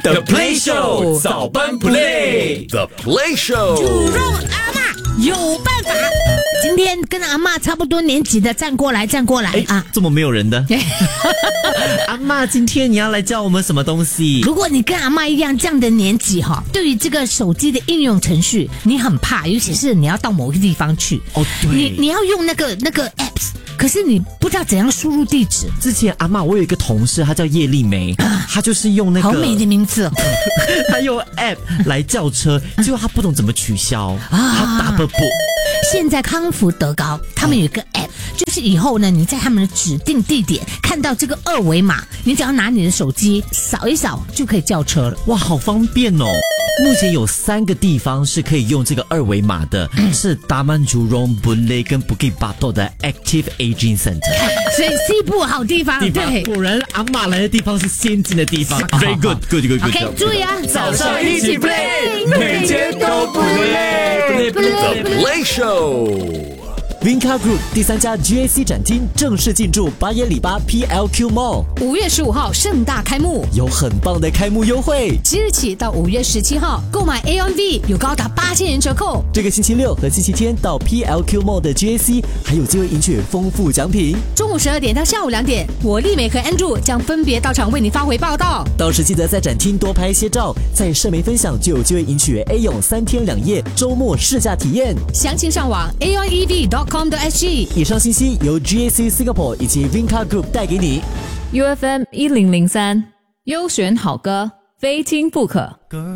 The Play Show 早班 Play The Play Show 猪肉阿嬷有办法。今天跟阿嬷差不多年纪的站过来啊！ 这么没有人的阿嬷，今天你要来教我们什么东西？ 如果你跟阿嬷一样这样的年纪哈，对于这个手机的应用程序你很怕，尤其是你要到某个地方去哦，对， 你要用那个 apps， 可是你不知道怎样输入地址。 之前阿嬷，我有一个同事，她叫叶丽梅，她就是用那个好美的名字哦， 她用 app 来叫车，结果她不懂怎么取消她打不。 现在康福德高他们有一个 app， 就是以后呢，你在他们的指定地点看到这个二维码，你只要拿你的手机扫一扫就可以叫车了。 哇，好方便哦！目前有3个地方是可以用这个二维码的，是Taman Jurong、Boon Lay 跟 Bukit Batok 的 Active Aging Center。 所以西部好地方，对， 果然阿嬷来的地方是先进的地方。Very good。 OK， 注意啊， 早上一起 play， 每天都不累。 The Play Show。Vinca Group 第3家 GAC 展厅正式进驻巴耶里巴 PLQ Mall， 5月15号盛大开幕， 有很棒的开幕优惠。 即日起到5月17号，购买 AOV 有高达8000元折扣。 这个星期六和星期天到 PLQ Mall 的 GAC 还有机会赢取丰富奖品。 中午12点到下午2点，我丽美和 Andrew 将分别到场为你发回报道。 到时记得在展厅多拍一些照，在社媒分享就有机会赢取 A 泳3天2夜周末试驾体验。 详情上网 aonev.com.sg。 以上信息由 GAC Singapore 以及 Vinca Group 带给你。 UFM 1003，优选好歌，非听不可。